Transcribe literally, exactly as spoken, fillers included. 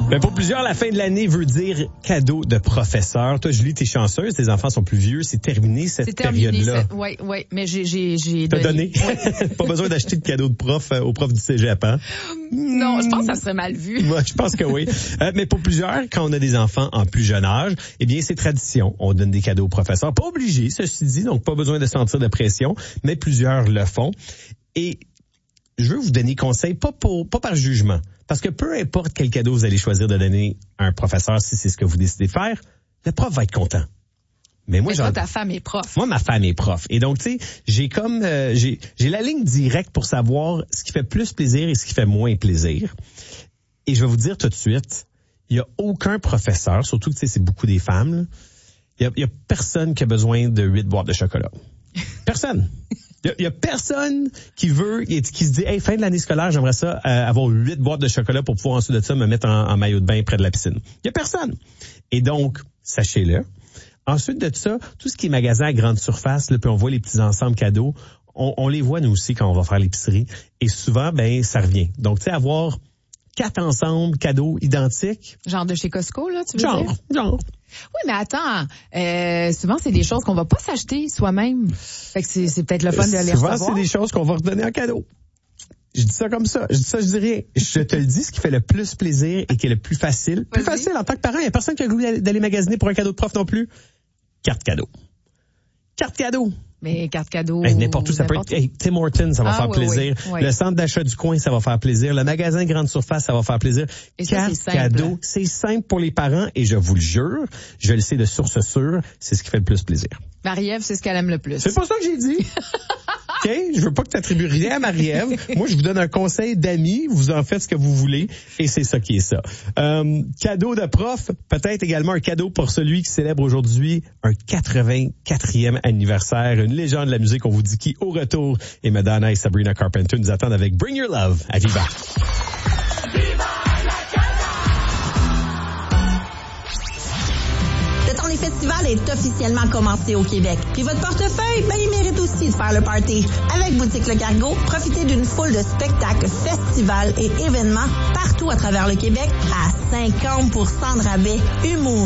Ben pour plusieurs, la fin de l'année veut dire cadeau de professeur. Toi, Julie, t'es chanceuse, tes enfants sont plus vieux, c'est terminé cette c'est terminé, période-là. Oui, oui, mais j'ai, j'ai, j'ai T'as donné. donné? Oui. Pas besoin d'acheter de cadeau de prof euh, au prof du cégep, hein? Non, je pense que ça serait mal vu. Moi, je pense que oui. Euh, mais pour plusieurs, quand on a des enfants en plus jeune âge, eh bien, c'est tradition. On donne des cadeaux aux professeurs. Pas obligé, ceci dit, donc pas besoin de sentir de pression, mais plusieurs le font. Et je veux vous donner conseil, pas pour, pas par jugement. Parce que peu importe quel cadeau vous allez choisir de donner à un professeur, si c'est ce que vous décidez de faire, le prof va être content. Mais moi, mais toi, ta femme est prof. Moi, ma femme est prof. Et donc, tu sais, j'ai comme, euh, j'ai, j'ai la ligne directe pour savoir ce qui fait plus plaisir et ce qui fait moins plaisir. Et je vais vous dire tout de suite, il y a aucun professeur, surtout que, tu sais, c'est beaucoup des femmes, il y a, il y a personne qui a besoin de huit boîtes de chocolat. Personne. Il y, a, il y a personne qui veut, qui se dit, hey, fin de l'année scolaire, j'aimerais ça euh, avoir huit boîtes de chocolat pour pouvoir ensuite de ça me mettre en, en maillot de bain près de la piscine. Il y a personne. Et donc, sachez-le. Ensuite de ça, tout ce qui est magasin à grande surface, là, puis on voit les petits ensembles cadeaux, on, on les voit nous aussi quand on va faire l'épicerie. Et souvent, ben, ça revient. Donc, tu sais, avoir quatre ensembles cadeaux identiques. Genre de chez Costco, là, tu veux genre, dire? Genre, Oui, mais attends, euh, souvent, c'est des choses qu'on va pas s'acheter soi-même. Fait que c'est, c'est peut-être le fun de les souvent, recevoir. c'est des choses qu'on va redonner en cadeau. Je dis ça comme ça. Je dis ça, je dis rien. Je te le dis, ce qui fait le plus plaisir et qui est le plus facile. Plus Vas-y. facile, en tant que parent, il n'y a personne qui a le goût d'aller magasiner pour un cadeau de prof non plus. Carte cadeau. Carte cadeau. Mais carte cadeau. Hey, n'importe où, ça peut être, hey, Tim Hortons, ça va Ah, faire oui, plaisir. oui, oui. Le centre d'achat du coin, ça va faire plaisir. Le magasin grande surface, ça va faire plaisir. Et ça, Carte c'est simple. cadeau, c'est simple pour les parents et je vous le jure, je le sais de source sûre, c'est ce qui fait le plus plaisir. Marie-Ève, c'est ce qu'elle aime le plus. C'est pas ça que j'ai dit. OK? Je veux pas que tu attribues rien à Marie-Ève. Moi, je vous donne un conseil d'amis. Vous en faites ce que vous voulez. Et c'est ça qui est ça. Euh, cadeau de prof. Peut-être également un cadeau pour celui qui célèbre aujourd'hui un quatre-vingt-quatrième anniversaire. Une légende de la musique, on vous dit qui, au retour. Et Madonna et Sabrina Carpenter nous attendent avec Bring Your Love à Viva. Le temps des festivals est officiellement commencé au Québec. Puis votre portefeuille, ben, il mérite aussi de faire le party. Avec Boutique Le Cargo, profitez d'une foule de spectacles, festivals et événements partout à travers le Québec à cinquante pour cent de rabais. Humour,